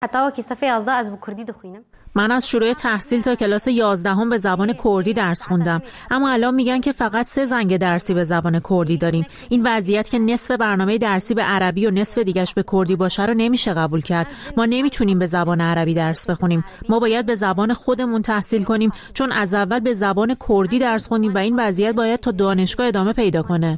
من از شروع تحصیل تا کلاس 11 به زبان کردی درس خوندم، اما الان میگن که فقط 3 زنگ درسی به زبان کردی داریم. این وضعیت که نصف برنامه درسی به عربی و نصف دیگش به کردی باشه رو نمیشه قبول کرد. ما نمیتونیم به زبان عربی درس بخونیم. ما باید به زبان خودمون تحصیل کنیم، چون از اول به زبان کردی درس خوندیم و این وضعیت باید تا دانشگاه ادامه پیدا کنه.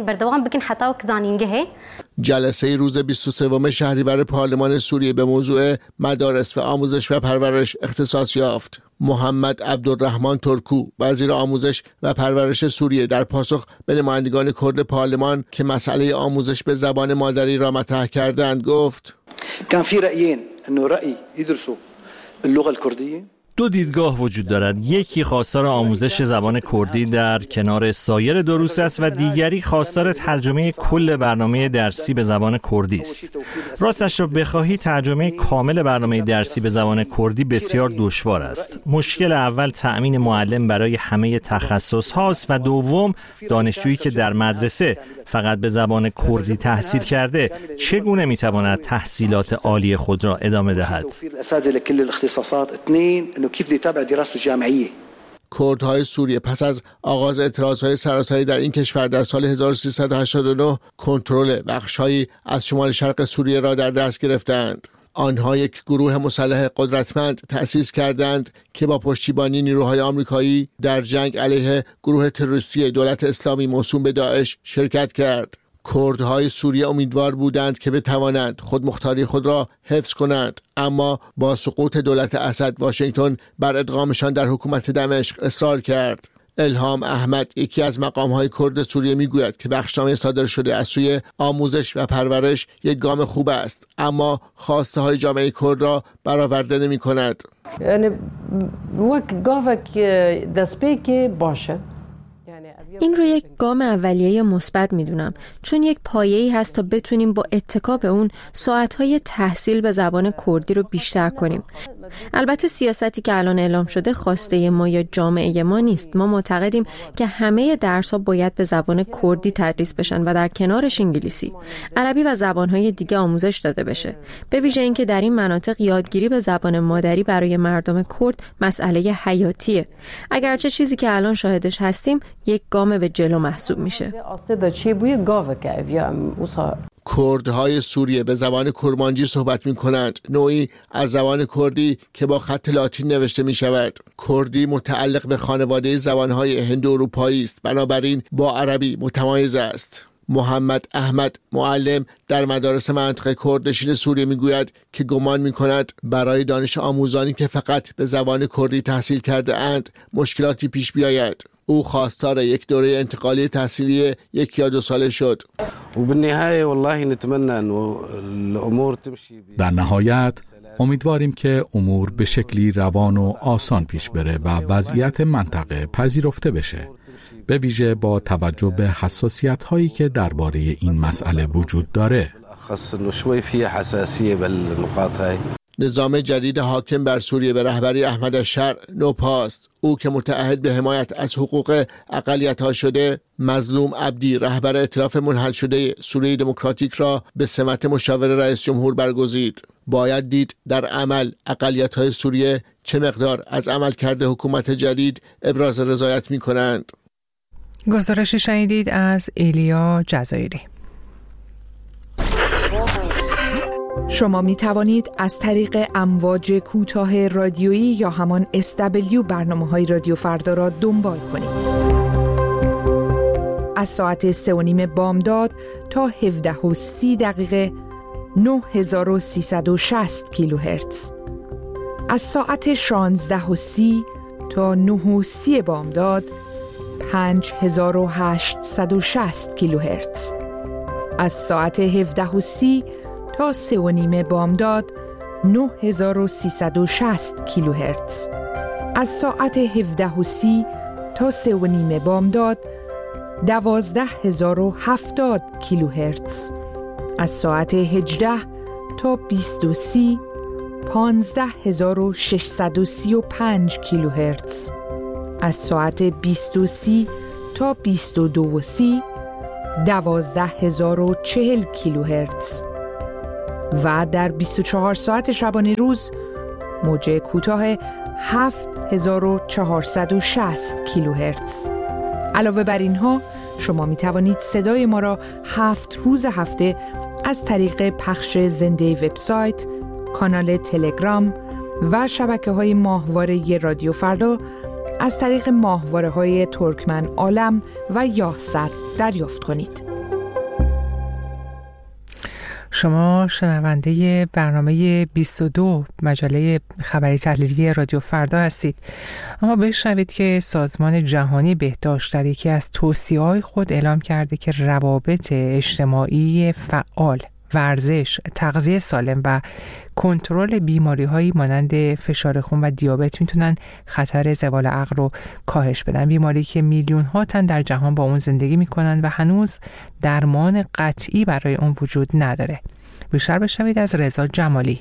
جلسه روز 23 شهریور پارلمان سوریه به موضوع مدارس و آموزش و پرورش اختصاص یافت. محمد عبدالرحمن ترکو، وزیر آموزش و پرورش سوریه، در پاسخ به نمایندگان کرد پارلمان که مسئله آموزش به زبان مادری را مطرح کردند گفت: كان في رأيين انه رأي يدرسوا اللغة الكردية. 2 دیدگاه وجود دارد. یکی خواستار آموزش زبان کردی در کنار سایر دروس است و دیگری خواستار ترجمه کل برنامه درسی به زبان کردی است. راستش را بخواهی ترجمه کامل برنامه درسی به زبان کردی بسیار دشوار است. مشکل اول تأمین معلم برای همه تخصص هاست و دوم دانشجویی که در مدرسه فقط به زبان کردی تحصیل کرده چگونه میتواند تحصیلات عالی خود را ادامه دهد؟ کردهای سوریه پس از آغاز اعتراضهای سراسری در این کشور در سال 1389 کنترل بخش‌هایی از شمال شرق سوریه را در دست گرفتند. آنها یک گروه مسلح قدرتمند تأسیس کردند که با پشتیبانی نیروهای آمریکایی در جنگ علیه گروه تروریستی دولت اسلامی موسوم به داعش شرکت کرد. کردهای سوریه امیدوار بودند که بتوانند خودمختاری خود را حفظ کنند، اما با سقوط دولت اسد واشنگتن بر ادغامشان در حکومت دمشق اصرار کرد. الهام احمد، یکی از مقام‌های کرد سوریه، میگوید که بخشنامه صادر شده از سوی آموزش و پرورش یک گام خوب است، اما خواسته‌های جامعه کرد را برآورده نمی‌کند. یعنی وقت گاوک دستپیک باشه. این رو یک گام اولیه مثبت میدونم، چون یک پایه‌ای هست تا بتونیم با اتکا به اون ساعت‌های تحصیل به زبان کردی رو بیشتر کنیم. البته سیاستی که الان اعلام شده خواسته ما یا جامعه ما نیست. ما معتقدیم که همه درس‌ها باید به زبان کردی تدریس بشن و در کنارش انگلیسی، عربی و زبان‌های دیگه آموزش داده بشه. به ویژه اینکه در این مناطق یادگیری به زبان مادری برای مردم کرد مسئله حیاتیه. اگرچه چیزی که الان شاهدش هستیم یک گام به جلو محسوب میشه. کردهای سوریه به زبان کرمانجی صحبت می کنند، نوعی از زبان کردی که با خط لاتین نوشته می شود. کردی متعلق به خانواده زبانهای هندو اروپایی است، بنابراین با عربی متمایز است. محمد احمد، معلم در مدارس منطقه کردنشین سوریه، میگوید که گمان میکند برای دانش آموزانی که فقط به زبان کردی تحصیل کرده اند مشکلاتی پیش بیاید. او خواستار یک دوره انتقالی تحصیلی 1 یا 2 ساله شد. در نهایت امیدواریم که امور به شکلی روان و آسان پیش بره و وضعیت منطقه پذیرفته بشه، به ویژه با توجه به حساسیت هایی که درباره این مسئله وجود داره. نظام جدید حاکم بر سوریه به رهبری احمد الشرع نوپاست. او که متعهد به حمایت از حقوق اقلیت‌ها شده، مظلوم عبدی، رهبر ائتلاف منحل شده سوریه دموکراتیک، را به سمت مشاور رئیس جمهور برگزید. باید دید در عمل اقلیت‌های سوریه چه مقدار از عملکرد حکومت جدید ابراز رضایت می‌کنند. گزارشی شنیدید از ایلیا جزایری. شما می توانید از طریق امواج کوتاه رادیویی یا همان SW برنامه‌های رادیو فردا را دنبال کنید. از ساعت 3:30 بامداد تا 17:30 9360 کیلوهرتز. از ساعت 16:30 تا 9:30 بامداد 5860 کیلوهرتز. از ساعت 17:30 تا 3:30 بامداد 9360 کیلوهرتز. از ساعت 17:30 تا 3:30 بامداد 12070 کیلوهرتز. از ساعت 18 تا 20:30 15635 کیلوهرتز. از ساعت 20:30 تا 22:30 12040 کیلوهرتز. و در 24 ساعت شبانه روز موج کوتاه 7460 کیلوهرتز. علاوه بر اینها شما می توانید صدای ما را 7 روز هفته از طریق پخش زنده وبسایت، کانال تلگرام و شبکه‌های ماهواره رادیو فردا از طریق ماهواره‌های ترکمن عالم و یاهصد دریافت کنید. شما شنونده برنامه 22 مجله خبری تحلیلی رادیو فردا هستید. اما بشنوید که سازمان جهانی بهداشت در یکی از توصیه‌های خود اعلام کرده که روابط اجتماعی فعال، ورزش، تغذیه سالم و کنترل بیماری‌هایی مانند فشار خون و دیابت میتونن خطر زوال عقل رو کاهش بدن. بیماری که میلیون‌ها تن در جهان با اون زندگی میکنن و هنوز درمان قطعی برای اون وجود نداره. بیشتر بشنوید از رضا جمالی.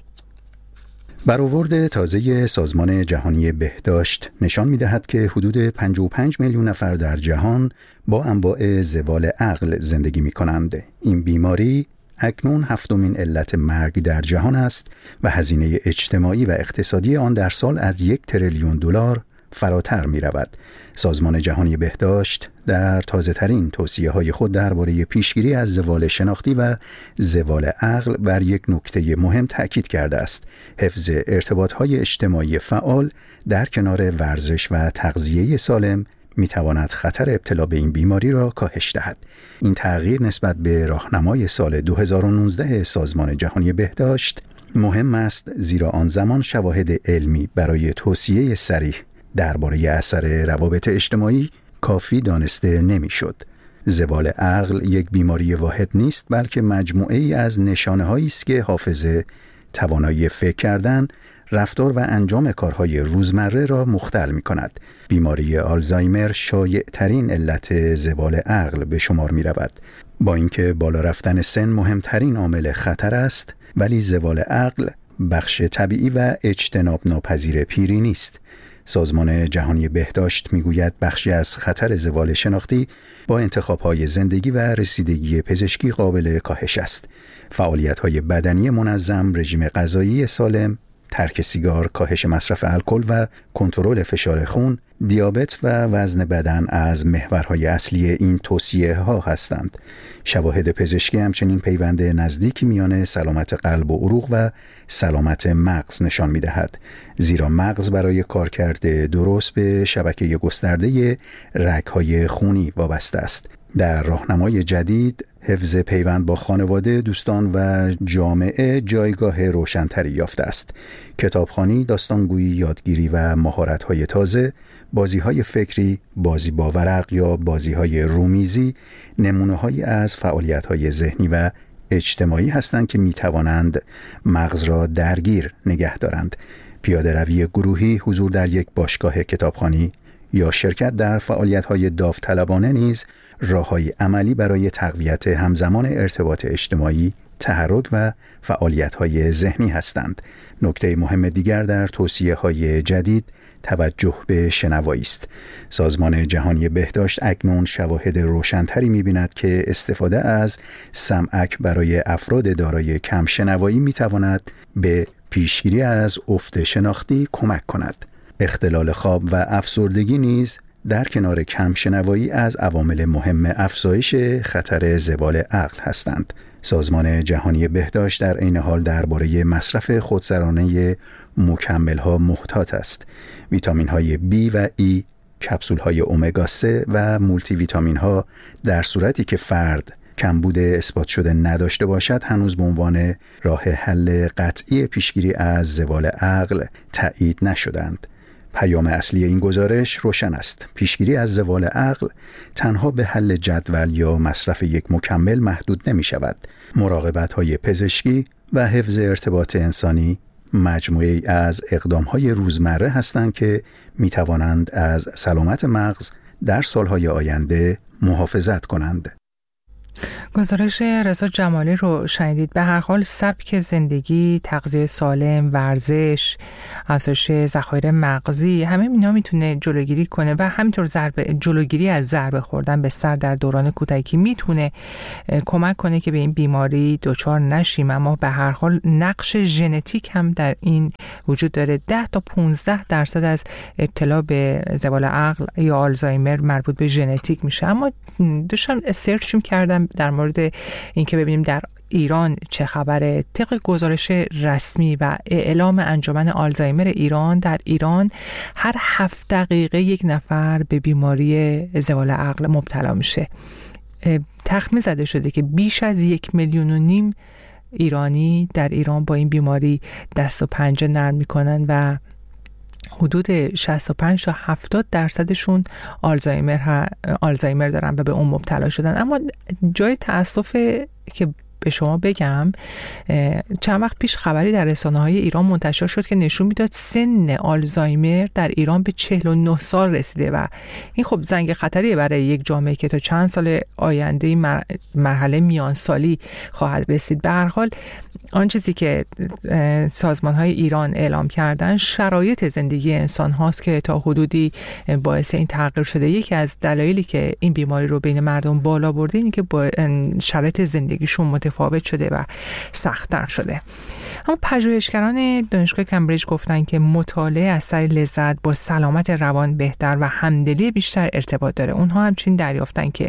برآورد تازه سازمان جهانی بهداشت نشان می‌دهد که حدود 55 میلیون نفر در جهان با انواع زوال عقل زندگی می‌کنند. این بیماری اکنون 7مین علت مرگ در جهان است و هزینه اجتماعی و اقتصادی آن در سال از 1 تریلیون دلار فراتر می رود. سازمان جهانی بهداشت در تازه‌ترین توصیه‌های خود درباره پیشگیری از زوال شناختی و زوال عقل بر یک نکته مهم تأکید کرده است: حفظ ارتباط‌های اجتماعی فعال در کنار ورزش و تغذیه سالم می تواند خطر ابتلا به این بیماری را کاهش دهد. این تغییر نسبت به راهنمای سال 2019 سازمان جهانی بهداشت مهم است، زیرا آن زمان شواهد علمی برای توصیه صریح درباره اثر روابط اجتماعی کافی دانسته نمی‌شد. زوال عقل یک بیماری واحد نیست، بلکه مجموعه‌ای از نشانه‌هایی است که حافظه، توانایی فکر کردن، رفتار و انجام کارهای روزمره را مختل می‌کند. بیماری آلزایمر شایع‌ترین علت زوال عقل به شمار می‌رود. با اینکه بالا رفتن سن مهمترین عامل خطر است، ولی زوال عقل بخش طبیعی و اجتناب ناپذیر پیری نیست. سازمان جهانی بهداشت میگوید بخشی از خطر زوال شناختی با انتخاب‌های زندگی و رسیدگی پزشکی قابل کاهش است. فعالیت‌های بدنی منظم، رژیم غذایی سالم، ترک سیگار، کاهش مصرف الکل و کنترل فشار خون، دیابت و وزن بدن از محورهای اصلی این توصیه‌ها هستند. شواهد پزشکی همچنین پیوند نزدیکی میان سلامت قلب و عروق و سلامت مغز نشان می‌دهد، زیرا مغز برای کارکرد درست به شبکه گسترده رگ‌های خونی وابسته است. در راهنمای جدید، حفظ پیوند با خانواده، دوستان و جامعه جایگاه روشن‌تری یافته است. کتابخوانی، داستانگویی، یادگیری و مهارت‌های تازه، بازی‌های فکری، بازی با ورق یا بازی‌های رومیزی نمونه‌هایی از فعالیت‌های ذهنی و اجتماعی هستند که می‌توانند مغز را درگیر نگه دارند. پیاده‌روی گروهی، حضور در یک باشگاه کتابخوانی یا شرکت در فعالیت‌های داوطلبانه نیز راه‌های عملی برای تقویت همزمان ارتباط اجتماعی، تحرک و فعالیت‌های ذهنی هستند. نکته مهم دیگر در توصیه‌های جدید توجه به شنوایی است. سازمان جهانی بهداشت اکنون شواهد روشن‌تری می‌بیند که استفاده از سمعک برای افراد دارای کم شنوایی می‌تواند به پیشگیری از افت شناختی کمک کند. اختلال خواب و افسردگی نیز در کنار کم شنوایی از عوامل مهم افزایش خطر زوال عقل هستند. سازمان جهانی بهداشت در عین حال درباره مصرف خودسرانه مکمل‌ها محتاط است. ویتامین‌های B و E، کپسول‌های امگا 3 و مولتی ویتامین‌ها در صورتی که فرد کمبود اثبات شده نداشته باشد هنوز به عنوان راه حل قطعی پیشگیری از زوال عقل تایید نشدند. پیام اصلی این گزارش روشن است. پیشگیری از زوال عقل تنها به حل جدول یا مصرف یک مکمل محدود نمی شود. مراقبت‌های پزشکی و حفظ ارتباط انسانی مجموعه‌ای از اقدام‌های روزمره هستند که می توانند از سلامت مغز در سالهای آینده محافظت کنند. گزارش رضا جمالی رو شنیدید. به هر حال سبک زندگی، تغذیه سالم، ورزش، افزایش ذخایر مغزی، همه اینا میتونه جلوگیری کنه و همینطور جلوگیری از ضربه خوردن به سر در دوران کودکی میتونه کمک کنه که به این بیماری دچار نشیم. اما به هر حال نقش ژنتیک هم در این وجود داره. 10 تا 15% از ابتلا به زوال عقل یا آلزایمر مربوط به ژنتیک میشه. اما داشتم سرچ کردم در مورد اینکه ببینیم در ایران چه خبره. طبق گزارش رسمی و اعلام انجمن آلزایمر ایران، در ایران هر 7 دقیقه یک نفر به بیماری زوال عقل مبتلا میشه. تخمین زده شده که بیش از 1.5 میلیون ایرانی در ایران با این بیماری دست و پنجه نرم میکنن و حدود 65 تا 70% آلزایمر دارن و به اون مبتلا شدن. اما جای تأسفه که به شما بگم، چند وقت پیش خبری در رسانه‌های ایران منتشر شد که نشون میداد سن آلزایمر در ایران به 49 سال رسیده و این خب زنگ خطریه برای یک جامعه که تا چند سال آینده مرحله میانسالی خواهد رسید. به هر حال آن چیزی که سازمان‌های ایران اعلام کردن، شرایط زندگی انسان هاست که تا حدودی باعث این تغییر شده. یکی از دلایلی که این بیماری رو بین مردم بالا برده اینه که با شرایط زندگیشون متفاوت شده و سخت‌تر شده. اما پژوهشگران دانشگاه کمبریج گفتن که مطالعه از سر لذت با سلامت روان بهتر و همدلی بیشتر ارتباط داره. اونها همچنین دریافتن که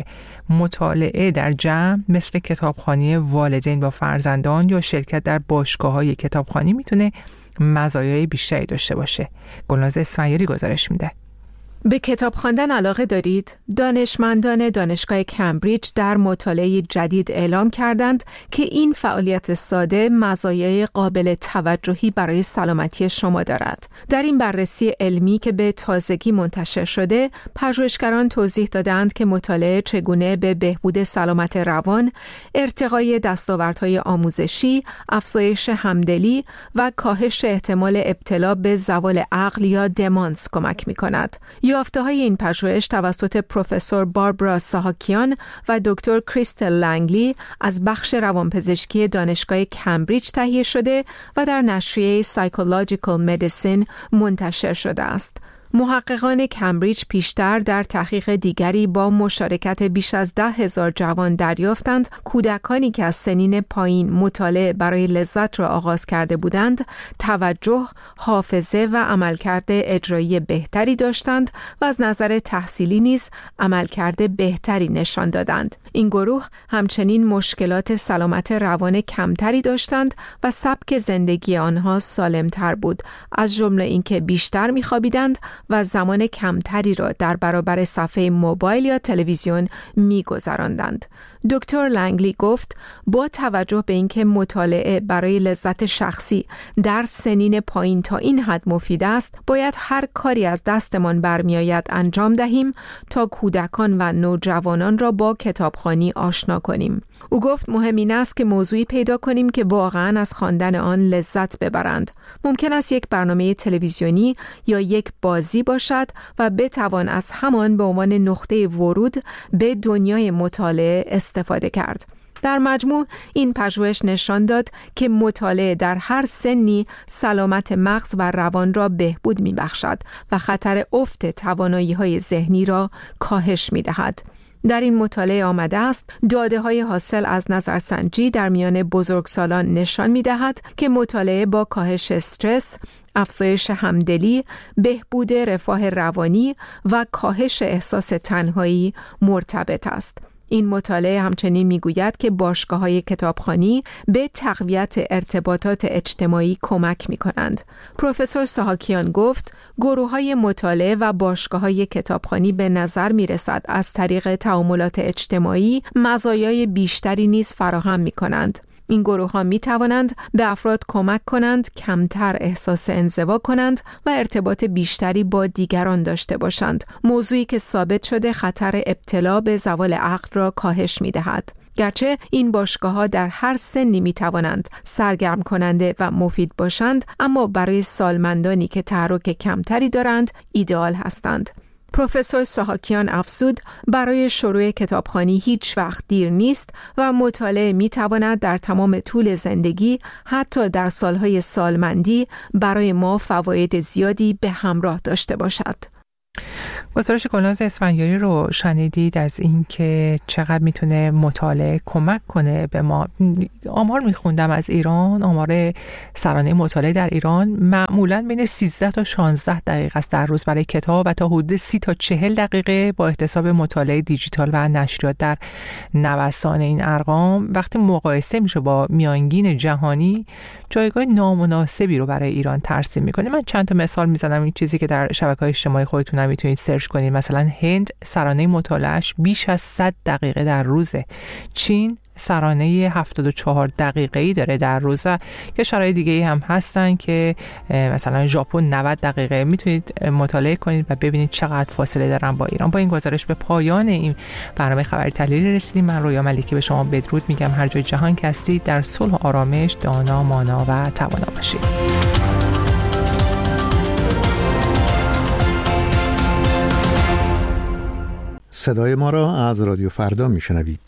مطالعه در جمع مثل کتابخوانی والدین با فرزندان یا شرکت در باشگاه‌های کتابخوانی میتونه مزایای بیشتری داشته باشه. گلناز اسفندیاری گزارش میده. به کتاب خواندن علاقه دارید؟ دانشمندان دانشگاه کمبریج در مطالعه جدید اعلام کردند که این فعالیت ساده مزایای قابل توجهی برای سلامتی شما دارد. در این بررسی علمی که به تازگی منتشر شده، پژوهشگران توضیح دادند که مطالعه چگونه به بهبود سلامت روان، ارتقای دستاوردهای آموزشی، افزایش همدلی و کاهش احتمال ابتلا به زوال عقل یا دمانس کمک می‌کند. یافته‌های این پژوهش توسط پروفسور باربارا ساهاکیان و دکتر کریستل لنگلی از بخش روانپزشکی دانشگاه کمبریج تهیه شده و در نشریه سایکولوژیکال مدیسین منتشر شده است. محققان کمبریج پیشتر در تحقیق دیگری با مشارکت بیش از 10,000 جوان دریافتند کودکانی که از سنین پایین مطالعه برای لذت را آغاز کرده بودند، توجه، حافظه و عملکرد اجرایی بهتری داشتند و از نظر تحصیلی نیز عملکرد بهتری نشان دادند. این گروه همچنین مشکلات سلامت روان کمتری داشتند و سبک زندگی آنها سالمتر بود، از جمله اینکه بیشتر می‌خوابیدند و زمان کمتری را در برابر صفحه موبایل یا تلویزیون می‌گذراندند. دکتر لنگلی گفت با توجه به اینکه مطالعه برای لذت شخصی در سنین پایین تا این حد مفید است، باید هر کاری از دستمان برمیآید انجام دهیم تا کودکان و نوجوانان را با کتابخوانی آشنا کنیم. او گفت مهم این است که موضوعی پیدا کنیم که واقعاً از خواندن آن لذت ببرند. ممکن است یک برنامه تلویزیونی یا یک بازی باشد و بتوان از همان به عنوان نقطه ورود به دنیای مطالعه استفاده کرد. در مجموع این پژوهش نشان داد که مطالعه در هر سنی سلامت مغز و روان را بهبود می‌بخشد و خطر افت توانایی‌های ذهنی را کاهش می‌دهد. در این مطالعه آمده است داده‌های حاصل از نظرسنجی در میان بزرگسالان نشان می‌دهد که مطالعه با کاهش استرس، افزایش همدلی، بهبود رفاه روانی و کاهش احساس تنهایی مرتبط است. این مطالعه همچنین میگوید که باشگاه‌های کتابخوانی به تقویت ارتباطات اجتماعی کمک می‌کنند. پروفسور ساهاکیان گفت گروه‌های مطالعه و باشگاه‌های کتابخوانی به نظر می‌رسد از طریق تعاملات اجتماعی مزایای بیشتری نیز فراهم می‌کنند. این گروه‌ها می‌توانند به افراد کمک کنند کمتر احساس انزوا کنند و ارتباط بیشتری با دیگران داشته باشند، موضوعی که ثابت شده خطر ابتلا به زوال عقل را کاهش می‌دهد. گرچه این باشگاه‌ها در هر سنی می‌توانند سرگرم کننده و مفید باشند، اما برای سالمندانی که تحرک کمتری دارند ایدئال هستند. پروفسور ساهاکیان افزود برای شروع کتابخوانی هیچ وقت دیر نیست و مطالعه می‌تواند در تمام طول زندگی حتی در سالهای سالمندی برای ما فواید زیادی به همراه داشته باشد. گزارش گلناز اسفندیاری رو شنیدید از این که چقدر میتونه مطالعه کمک کنه به ما. آمار میخوندم از ایران، آمار سرانه مطالعه در ایران معمولاً بین 13 تا 16 دقیقه است در روز برای کتاب و تا حدود 30 تا 40 دقیقه با احتساب مطالعه دیجیتال و نشریات. در نوسان این ارقام وقتی مقایسه میشه با میانگین جهانی جایگاه نامناسبی رو برای ایران ترسیم میکنه. من چند تا مثال میزنم، این چیزی که در شبکه‌های اجتماعی خودتون هم میتونید سرچ کنید. مثلا هند سرانه مطالعهش بیش از 100 دقیقه در روزه. چین سرانه 74 دقیقه‌ای داره در روز. کشورهای دیگه‌ای هم هستن که مثلا ژاپن 90 دقیقه. میتونید مطالعه کنید و ببینید چقدر فاصله دارن با ایران. با این گزارش به پایان این برنامه خبری تحلیلی رسیدیم. من رویا ملیکی به شما بدرود میگم. هر جای جهان که هستید در صلح و آرامش دانا، مانا و توانا باشید. صدای ما را از رادیو فردا میشنوید.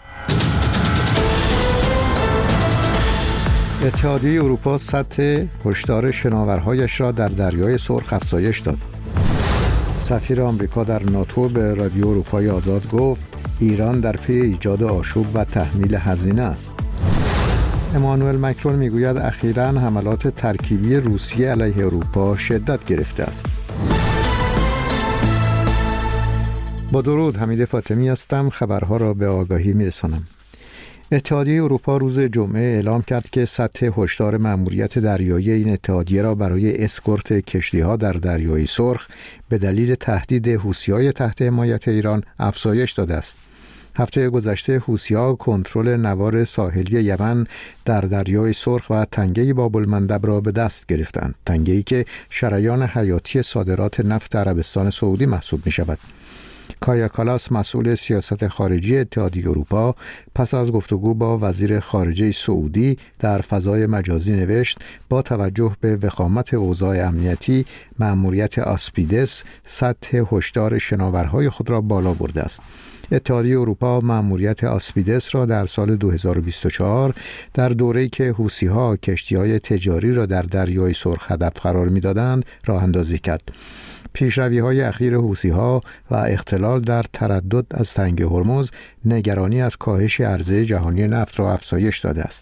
اتحادیه اروپا سطح هشدار شناورهایش را در دریای سرخ افزایش داد. سفیر آمریکا در ناتو به رادیو اروپای آزاد گفت ایران در پی ایجاد آشوب و تحمیل هزینه است. امانوئل مکرون میگوید اخیراً حملات ترکیبی روسیه علیه اروپا شدت گرفته است. با درود، حمید فاطمی هستم. خبرها را به آگاهی میرسانم. اتحادیه اروپا روز جمعه اعلام کرد که سطح هشدار مأموریت دریایی این اتحادیه را برای اسکورت کشتی‌ها در دریای سرخ به دلیل تهدید حوثی‌های تحت حمایت ایران افزایش داده است. هفته گذشته حوثی‌ها کنترل نوار ساحلی یمن در دریای سرخ و تنگه باب‌المندب را به دست گرفتند. تنگه‌ای که شریان حیاتی صادرات نفت عربستان سعودی محسوب می‌شود. کایا کالاس مسئول سیاست خارجی اتحادیه اروپا پس از گفتگو با وزیر خارجه سعودی در فضای مجازی نوشت با توجه به وخامت اوضاع امنیتی مأموریت آسپیدس سطح هشدار شناورهای خود را بالا برده است. اتحادیه اروپا مأموریت آسپیدس را در سال 2024 در دوره‌ای که حوثی‌ها کشتی‌های تجاری را در دریای سرخ هدف قرار می‌دادند راه اندازی کرد. پیشروی‌های اخیر حوثی‌ها و اختلال در تردد از تنگه هرمز نگرانی از کاهش عرضه جهانی نفت را افزایش داده است.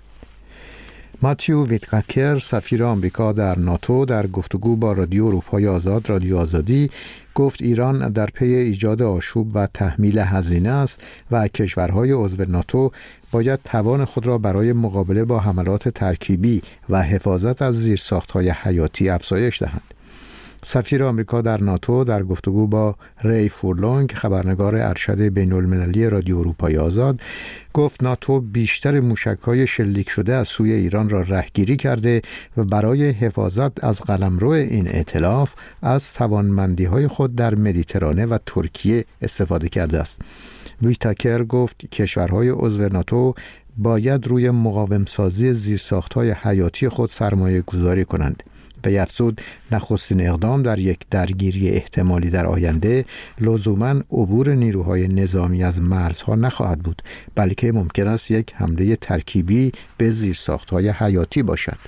ماتیو ویتکاکر سفیر آمریکا در ناتو در گفتگو با رادیو اروپای آزاد رادیو آزادی گفت ایران در پی ایجاد آشوب و تحمیل هزینه است و کشورهای عضو ناتو باید توان خود را برای مقابله با حملات ترکیبی و حفاظت از زیرساخت‌های حیاتی افزایش دهند. سفیر آمریکا در ناتو در گفتگو با ری فورلونگ خبرنگار ارشد بین‌المللی رادیو اروپای آزاد گفت ناتو بیشتر موشک‌های شلیک شده از سوی ایران را رهگیری کرده و برای حفاظت از قلمرو این ائتلاف از توانمندی‌های خود در مدیترانه و ترکیه استفاده کرده است. ویتاکر گفت کشورهای عضو ناتو باید روی مقاوم‌سازی زیرساخت‌های حیاتی خود سرمایه گذاری کنند. و افزود نخستین اقدام در یک درگیری احتمالی در آینده لزوماً عبور نیروهای نظامی از مرزها نخواهد بود، بلکه ممکن است یک حمله ترکیبی به زیرساخت‌های حیاتی باشد.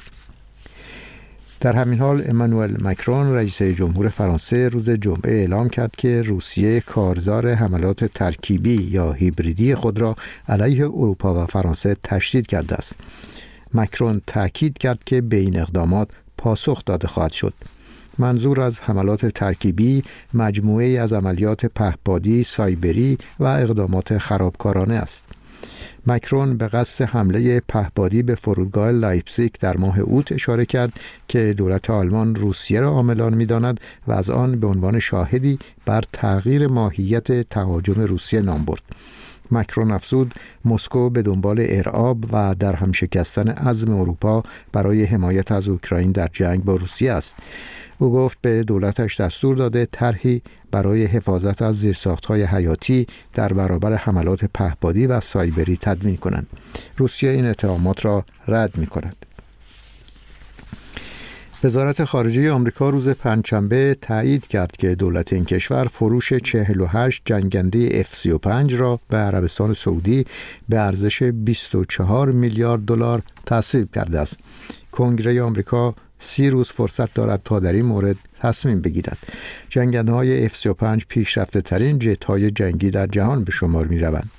در همین حال امانوئل مکرون رئیس جمهور فرانسه روز جمعه اعلام کرد که روسیه کارزار حملات ترکیبی یا هیبریدی خود را علیه اروپا و فرانسه تشدید کرده است. مکرون تاکید کرد که به این اقدامات پاسخ داده خواهد شد. منظور از حملات ترکیبی مجموعه‌ای از عملیات پهپادی، سایبری و اقدامات خرابکارانه است. مکرون به قصد حمله پهپادی به فرودگاه لایپزیگ در ماه اوت اشاره کرد که دولت آلمان روسیه را عاملان می‌داند و از آن به عنوان شاهدی بر تغییر ماهیت تهاجم روسیه نام برد. مکرون افزود مسکو به دنبال ارعاب و در هم شکستن عزم اروپا برای حمایت از اوکراین در جنگ با روسیه است. او گفت به دولتش دستور داده طرحی برای حفاظت از زیرساخت‌های حیاتی در برابر حملات پهپادی و سایبری تدوین کنند. روسیه این اتهامات را رد می‌کند. وزارت خارجه آمریکا روز پنجشنبه تایید کرد که دولت این کشور فروش 48 جنگنده F-35 را به عربستان سعودی به ارزش 24 میلیارد دلار تسهیل کرده است. کنگره آمریکا 30 روز فرصت دارد تا در این مورد تصمیم بگیرد. جنگنده‌های F-35 پیشرفته ترین جت‌های جنگی در جهان به شمار می‌روند.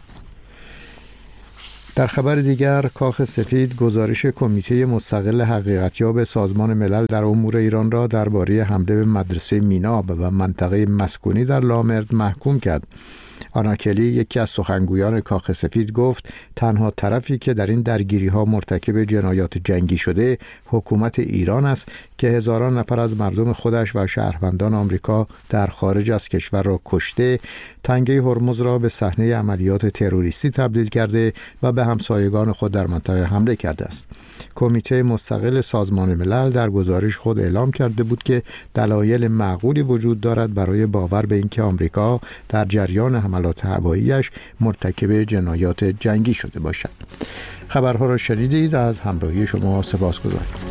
در خبر دیگر، کاخ سفید گزارش کمیته مستقل حقیقتیاب سازمان ملل در امور ایران را درباره حمله به مدرسه میناب و منطقه مسکونی در لامرد محکوم کرد. آنا کلی، یکی از سخنگویان کاخ سفید، گفت تنها طرفی که در این درگیری‌ها مرتکب جنایات جنگی شده حکومت ایران است که هزاران نفر از مردم خودش و شهروندان آمریکا در خارج از کشور را کشته، تنگه هرمز را به صحنه عملیات تروریستی تبدیل کرده و به همسایگان خود در منطقه حمله کرده است. کمیته مستقل سازمان ملل در گزارش خود اعلام کرده بود که دلایل معقولی وجود دارد برای باور به اینکه آمریکا در جریان حملات هوایی‌اش مرتکب جنایات جنگی شده باشد. خبرها را شنیدید. از همراهی شما سپاسگزارم.